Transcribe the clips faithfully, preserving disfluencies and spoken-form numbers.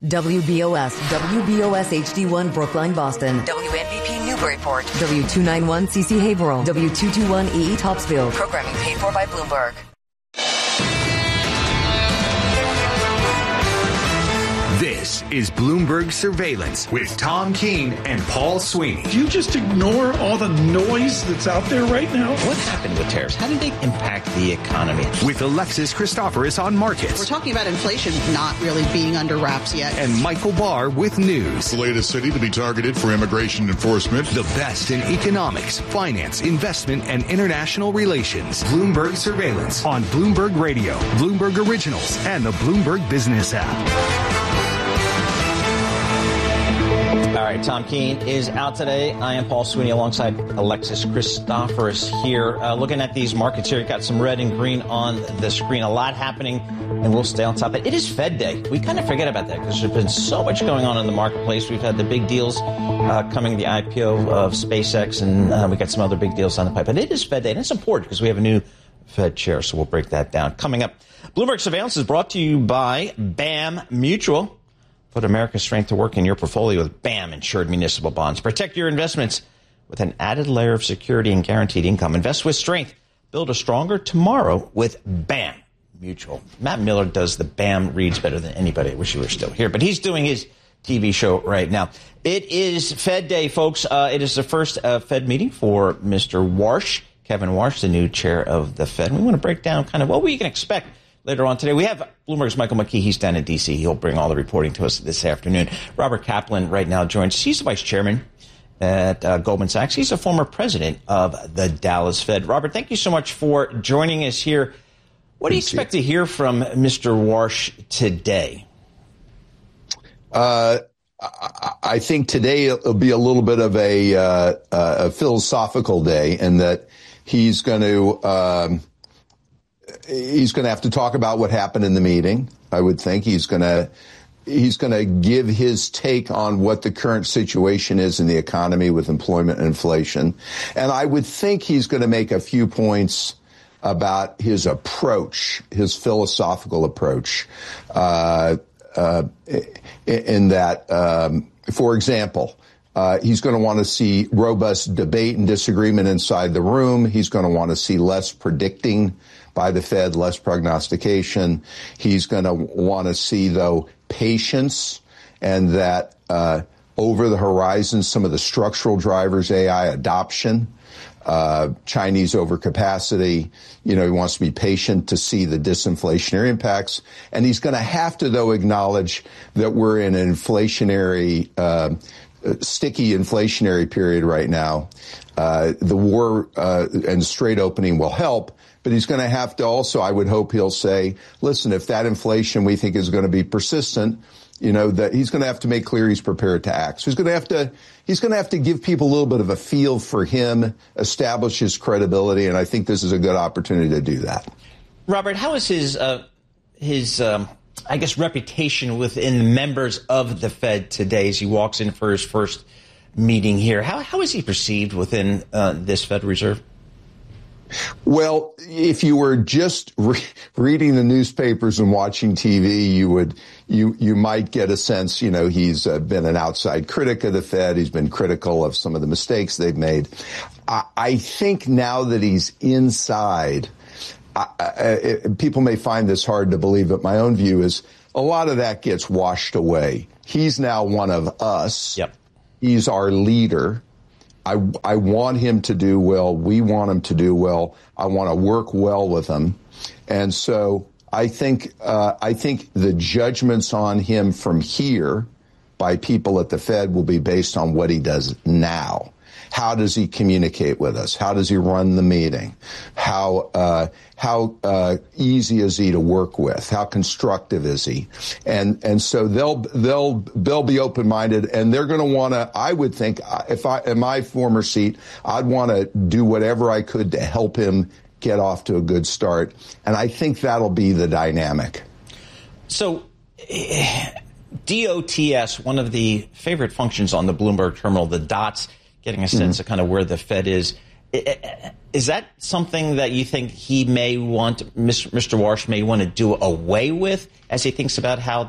W B O S, W B O S H D one Brookline, Boston. W N B P Newburyport. W two ninety-one C C Haverhill. W two twenty-one E E Topsfield. Programming paid for by Bloomberg. This is Bloomberg Surveillance with Tom Keene and Paul Sweeney. Do you just ignore all the noise that's out there right now? What happened with tariffs? How did they impact the economy? With Alexis Christoforous on markets. We're talking about inflation not really being under wraps yet. And Michael Barr with news. The latest city to be targeted for immigration enforcement. The best in economics, finance, investment, and international relations. Bloomberg Surveillance on Bloomberg Radio, Bloomberg Originals, and the Bloomberg Business app. All right, Tom Keene is out today. I am Paul Sweeney alongside Alexis Christoforous here. Uh, looking at these markets here, you've got some red and green on the screen. A lot happening, and we'll stay on top of it. It is Fed Day. We kind of forget about that because there's been so much going on in the marketplace. We've had the big deals uh, coming, the I P O of SpaceX, and uh, we got some other big deals on the pipe. But it is Fed Day, and it's important because we have a new Fed chair, so we'll break that down. Coming up, Bloomberg Surveillance is brought to you by BAM Mutual. Put America's strength to work in your portfolio with BAM Insured Municipal Bonds. Protect your investments with an added layer of security and guaranteed income. Invest with strength. Build a stronger tomorrow with BAM Mutual. Matt Miller does the BAM reads better than anybody. I wish he were still here, but he's doing his T V show right now. It is Fed Day, folks. Uh, it is the first uh, Fed meeting for Mister Warsh, Kevin Warsh, the new chair of the Fed. We want to break down kind of what we can expect later on today. We have Bloomberg's Michael McKee. He's down in D C. He'll bring all the reporting to us this afternoon. Robert Kaplan right now joins. He's the vice chairman at uh, Goldman Sachs. He's a former president of the Dallas Fed. Robert, thank you so much for joining us here. What do you expect to hear from Mister Warsh today? Uh, I think today it'll be a little bit of a, uh, a philosophical day, in that he's going to um, he's going to have to talk about what happened in the meeting. I would think he's going to he's going to give his take on what the current situation is in the economy with employment and inflation, and I would think he's going to make a few points about his approach, his philosophical approach. Uh, Uh, in that, um, for example, uh, he's going to want to see robust debate and disagreement inside the room. He's going to want to see less predicting by the Fed, less prognostication. He's going to want to see, though, patience, and that uh, over the horizon, some of the structural drivers, A I adoption, Uh, Chinese overcapacity. You know, he wants to be patient to see the disinflationary impacts. And he's going to have to, though, acknowledge that we're in an inflationary, uh, sticky inflationary period right now. Uh, the war uh, and straight opening will help. But he's going to have to also, I would hope he'll say, listen, if that inflation we think is going to be persistent, you know, that he's going to have to make clear he's prepared to act. So he's going to have to, he's going to have to give people a little bit of a feel for him, establish his credibility, and I think this is a good opportunity to do that. Robert, how is his, uh, his, um, I guess, reputation within members of the Fed today as he walks in for his first meeting here? How, how is he perceived within uh, this Fed Reserve? Well, if you were just re- reading the newspapers and watching T V, you would you you might get a sense, you know, he's uh, been an outside critic of the Fed. He's been critical of some of the mistakes they've made. I, I think now that he's inside, I, I, people may find this hard to believe, but my own view is a lot of that gets washed away. He's now one of us. Yep. He's our leader. I, I want him to do well. We want him to do well. I want to work well with him. And so I think, uh, I think the judgments on him from here by people at the Fed will be based on what he does now. How does he communicate with us? How does he run the meeting? How uh, how uh, easy is he to work with? How constructive is he? And and so they'll they'll they'll be open minded, and they're going to want to. I would think, if I in my former seat, I'd want to do whatever I could to help him get off to a good start. And I think that'll be the dynamic. So, D O T S, one of the favorite functions on the Bloomberg terminal, the dots, getting a sense mm-hmm. of kind of where the Fed is. Is that something that you think he may want, Mister Warsh may want to do away with as he thinks about how the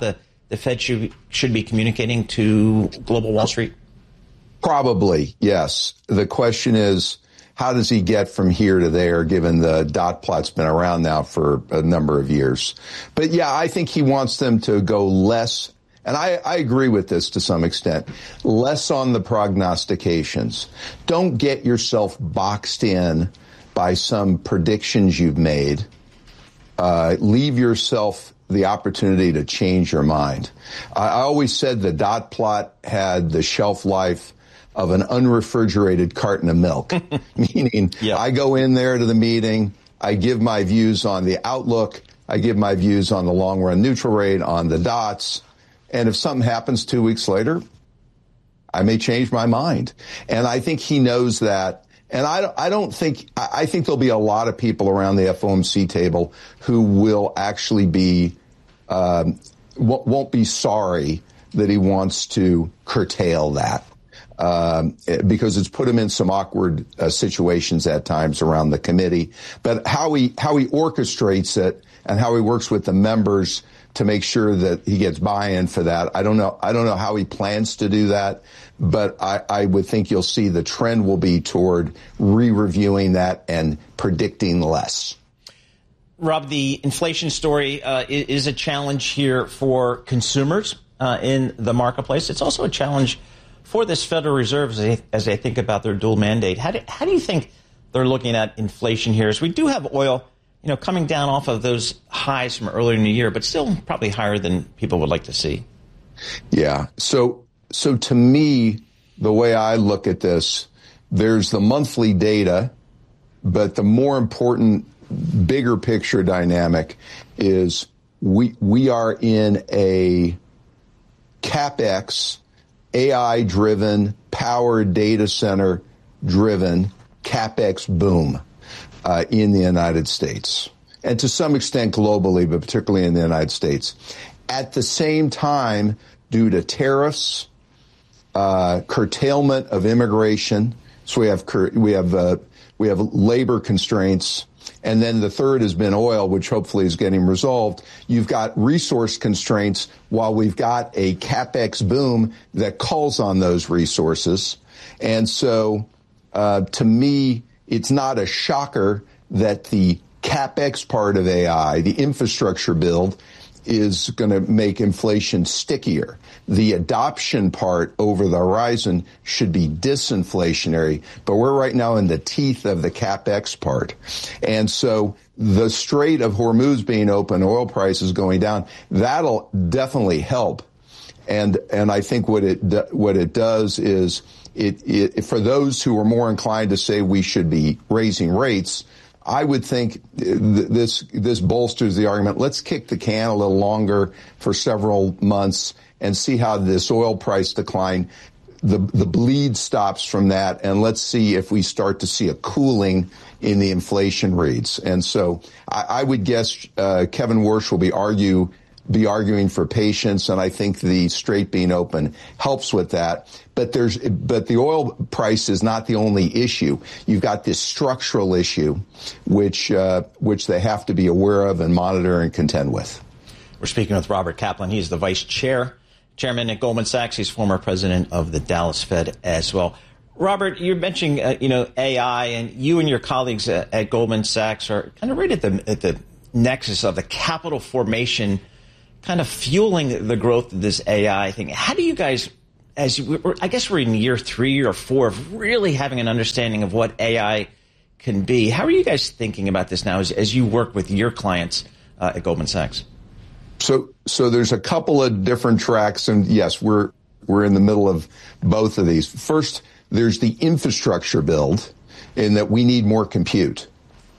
the Fed should, should be communicating to global Wall Street? Probably, yes. The question is, how does he get from here to there, given the dot plot's been around now for a number of years? But yeah, I think he wants them to go less, and I, I agree with this to some extent, less on the prognostications. Don't get yourself boxed in by some predictions you've made. Uh, leave yourself the opportunity to change your mind. I, I always said the dot plot had the shelf life of an unrefrigerated carton of milk, meaning yeah. I go in there to the meeting, I give my views on the outlook, I give my views on the long run neutral rate, on the dots, and if something happens two weeks later, I may change my mind. And I think he knows that. And I, I don't think, I think there'll be a lot of people around the F O M C table who will actually be, um, won't be sorry that he wants to curtail that. Um, because it's put him in some awkward uh, situations at times around the committee. But how he how he orchestrates it and how he works with the members to make sure that he gets buy-in for that, I don't know. I don't know how he plans to do that, but I, I would think you'll see the trend will be toward re-reviewing that and predicting less. Rob, the inflation story uh, is a challenge here for consumers uh, in the marketplace. It's also a challenge for this Federal Reserve as they, as they think about their dual mandate. How do, how do you think they're looking at inflation here? As we do have oil, you know, coming down off of those highs from earlier in the year, but still probably higher than people would like to see. Yeah. So, so to me, the way I look at this, there's the monthly data, but the more important, bigger picture dynamic is we, we are in a CapEx, A I-driven, power data center-driven CapEx boom uh, in the United States, and to some extent globally, but particularly in the United States. At the same time, due to tariffs, uh, curtailment of immigration, so we have we have uh, we have labor constraints. And then the third has been oil, which hopefully is getting resolved. You've got resource constraints while we've got a CapEx boom that calls on those resources. And so, uh, to me, it's not a shocker that the CapEx part of A I, the infrastructure build, is going to make inflation stickier. The adoption part over the horizon should be disinflationary, but we're right now in the teeth of the CapEx part. And so the Strait of Hormuz being open, oil prices going down, that'll definitely help. And and I think what it what it does is it, it for those who are more inclined to say we should be raising rates, I would think this this bolsters the argument. Let's kick the can a little longer for several months and see how this oil price decline, the the bleed stops from that, and let's see if we start to see a cooling in the inflation reads. And so I, I would guess uh, Kevin Warsh will be argue be arguing for patience, and I think the Strait being open helps with that. But there's, but the oil price is not the only issue. You've got this structural issue, which uh, which they have to be aware of and monitor and contend with. We're speaking with Robert Kaplan. He's the vice chair, chairman at Goldman Sachs. He's former president of the Dallas Fed as well. Robert, you're mentioning uh, you know A I, and you and your colleagues at, at Goldman Sachs are kind of right at the at the nexus of the capital formation, kind of fueling the growth of this A I thing. How do you guys, as you, I guess we're in year three or four of really having an understanding of what A I can be. How are you guys thinking about this now as, as you work with your clients uh, at Goldman Sachs? So, so there's a couple of different tracks, and yes, we're we're in the middle of both of these. First, there's the infrastructure build, in that we need more compute.